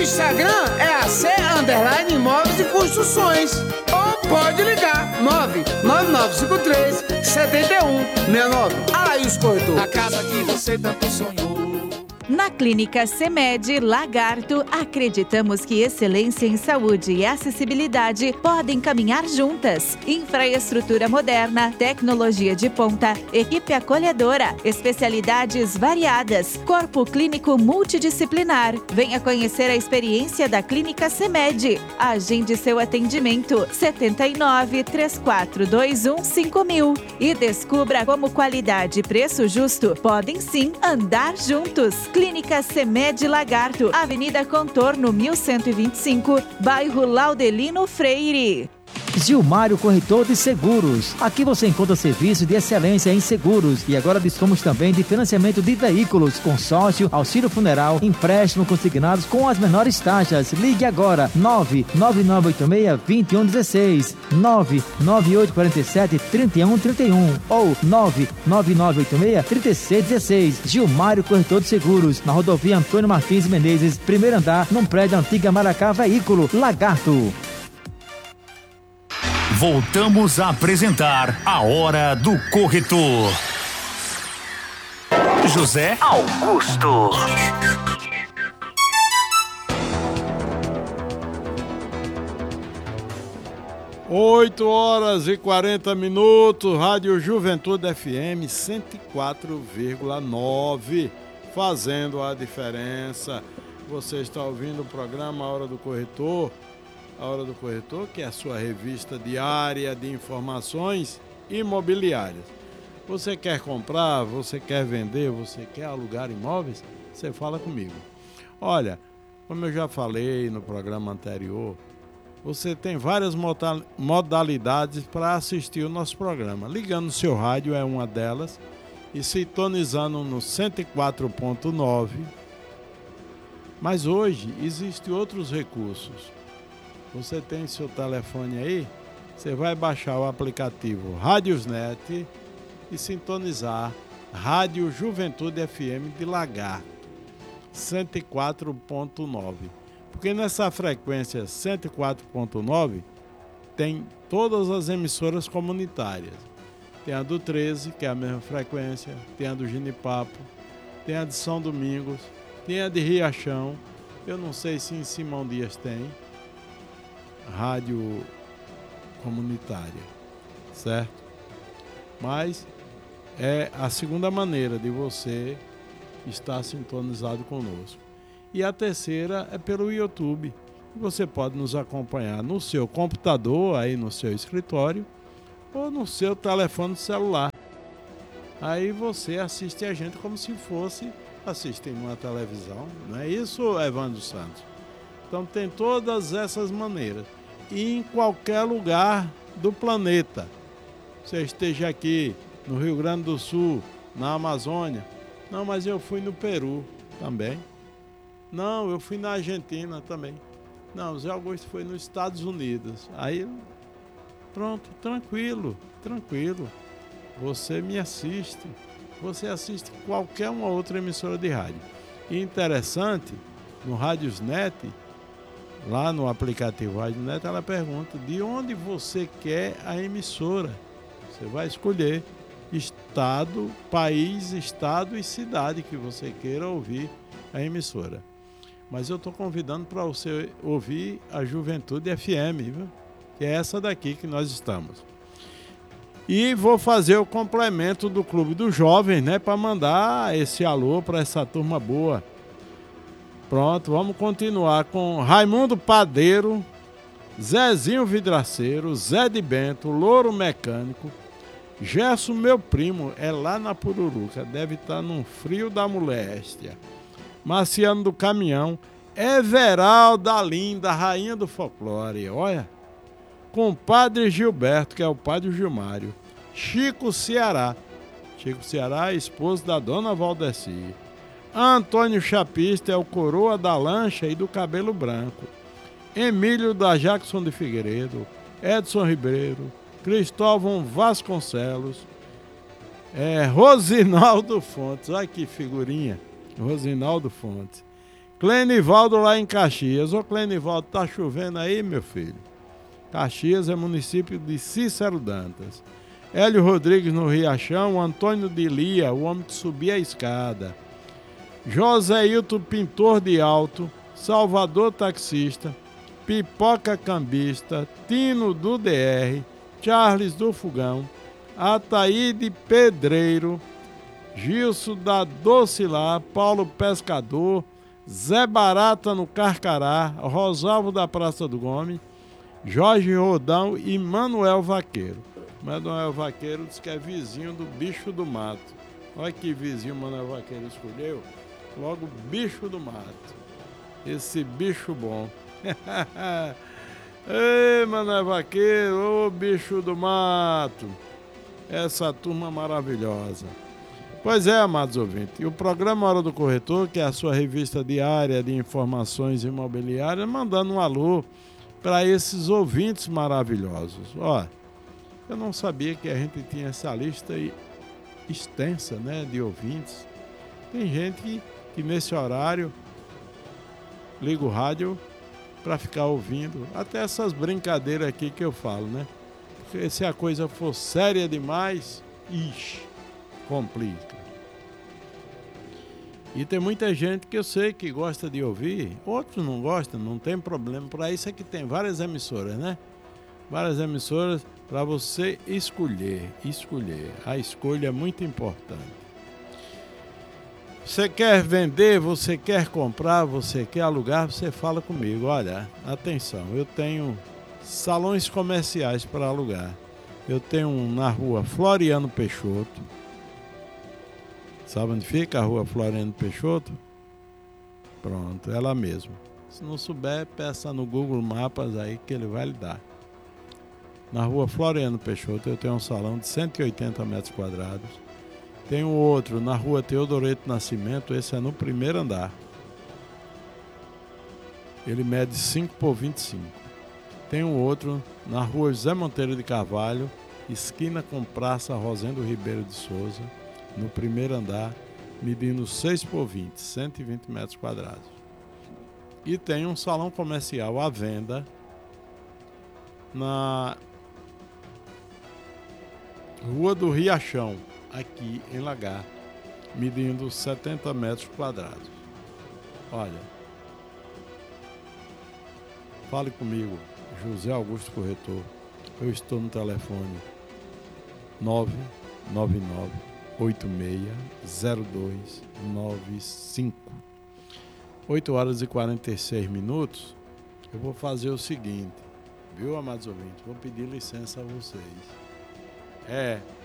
Instagram é AC_Imóveis e Construções. Ou pode ligar 99953-7169. Alaís Corretor. A casa que você tanto sonhou. Na Clínica CEMED Lagarto, acreditamos que excelência em saúde e acessibilidade podem caminhar juntas. Infraestrutura moderna, tecnologia de ponta, equipe acolhedora, especialidades variadas, corpo clínico multidisciplinar. Venha conhecer a experiência da Clínica CEMED. Agende seu atendimento 7934215000 e descubra como qualidade e preço justo podem sim andar juntos. Clínica CEMED Lagarto, Avenida Contorno 1125, bairro Laudelino Freire. Gilmário Corretor de Seguros. Aqui você encontra serviço de excelência em seguros e agora dispomos também de financiamento de veículos, consórcio, auxílio funeral, empréstimo consignados com as menores taxas. Ligue agora 99986-2116, 99847-3131 ou 99986-3616. Gilmário Corretor de Seguros, na rodovia Antônio Martins Menezes, primeiro andar, num prédio Antiga Maracá Veículo, Lagarto. Voltamos a apresentar a Hora do Corretor. José Augusto. Oito horas e 40 minutos, Rádio Juventude FM 104,9, fazendo a diferença. Você está ouvindo o programa A Hora do Corretor. A Hora do Corretor, que é a sua revista diária de informações imobiliárias. Você quer comprar, você quer vender, você quer alugar imóveis? Você fala comigo. Olha, como eu já falei no programa anterior, você tem várias modalidades para assistir o nosso programa. Ligando o seu rádio é uma delas e sintonizando no 104.9. Mas hoje existem outros recursos. Você tem seu telefone aí, você vai baixar o aplicativo Rádiosnet e sintonizar Rádio Juventude FM de Lagarto, 104.9. Porque nessa frequência 104.9 tem todas as emissoras comunitárias. Tem a do 13, que é a mesma frequência, tem a do Genipapo, tem a de São Domingos, tem a de Riachão, eu não sei se em Simão Dias tem, rádio comunitária, certo? Mas é a segunda maneira de você estar sintonizado conosco. E a terceira é pelo YouTube. Você pode nos acompanhar no seu computador, aí no seu escritório, ou no seu telefone celular. Aí você assiste a gente como se fosse assistindo uma televisão. Não é isso, Evandro Santos? Então tem todas essas maneiras. E em qualquer lugar do planeta. Você esteja aqui no Rio Grande do Sul, na Amazônia. Não, mas eu fui no Peru também. Não, eu fui na Argentina também. Não, o Zé Augusto foi nos Estados Unidos. Aí, pronto, tranquilo. Você me assiste. Você assiste qualquer uma outra emissora de rádio. E interessante, no Rádiosnet, lá no aplicativo Rádiosnet, ela pergunta de onde você quer a emissora. Você vai escolher estado, país, estado e cidade que você queira ouvir a emissora. Mas eu estou convidando para você ouvir a Juventude FM, viu? Que é essa daqui que nós estamos. E vou fazer o complemento do Clube dos Jovens, né? Para mandar esse alô para essa turma boa. Pronto, vamos continuar com Raimundo Padeiro, Zezinho Vidraceiro, Zé de Bento, Louro Mecânico, Gerson, meu primo, é lá na Pururuca, deve estar num frio da moléstia. Marciano do Caminhão, Everaldo da Linda, rainha do folclore, olha. Compadre Gilberto, que é o pai do Gilmário. Chico Ceará, esposo da dona Valdeci. Antônio Chapista é o coroa da lancha e do cabelo branco. Emílio da Jackson de Figueiredo, Edson Ribeiro, Cristóvão Vasconcelos, Rosinaldo Fontes, olha que figurinha, Rosinaldo Fontes, Clenivaldo lá em Caxias. Ô Clenivaldo, tá chovendo aí, meu filho? Caxias é município de Cícero Dantas. Hélio Rodrigues no Riachão, Antônio de Lia, o homem que subia a escada. José Hilton, pintor de alto, Salvador taxista, Pipoca cambista, Tino do DR, Charles do Fogão, Ataíde Pedreiro, Gilson da Docilá, Paulo Pescador, Zé Barata no Carcará, Rosalvo da Praça do Gomes, Jorge Rodão e Manuel Vaqueiro. Manuel Vaqueiro diz que é vizinho do Bicho do Mato. Olha que vizinho o Manuel Vaqueiro escolheu. Logo, Bicho do Mato. Esse bicho bom. Ei, Manuel Vaqueiro, ô Bicho do Mato. Essa turma maravilhosa. Pois é, amados ouvintes, e o programa Hora do Corretor, que é a sua revista diária de informações imobiliárias, mandando um alô para esses ouvintes maravilhosos. Ó, eu não sabia que a gente tinha essa lista extensa, né, de ouvintes. Tem gente que nesse horário liga o rádio para ficar ouvindo até essas brincadeiras aqui que eu falo, né? Porque se a coisa for séria demais, complica. E tem muita gente que eu sei que gosta de ouvir, outros não gostam, não tem problema. Para isso é que tem várias emissoras, né? Várias emissoras para você escolher. A escolha é muito importante. Você quer vender, você quer comprar, você quer alugar, você fala comigo. Olha, atenção, eu tenho salões comerciais para alugar. Eu tenho um na rua Floriano Peixoto. Sabe onde fica a rua Floriano Peixoto? Pronto, ela mesma. Se não souber, peça no Google Maps aí que ele vai lhe dar. Na rua Floriano Peixoto eu tenho um salão de 180 metros quadrados. Tenho outro na rua Teodoreto Nascimento, esse é no primeiro andar. Ele mede 5 por 25. Tenho outro na rua José Monteiro de Carvalho, esquina com Praça Rosendo Ribeiro de Souza, no primeiro andar, medindo 6 por 20, 120 metros quadrados. E tem um salão comercial à venda na Rua do Riachão, aqui em Lagar, medindo 70 metros quadrados. Olha, fale comigo, José Augusto Corretor. Eu estou no telefone 999-86-0295. 8 horas e 46 minutos. Eu vou fazer o seguinte, viu, amados ouvintes? Vou pedir licença a vocês.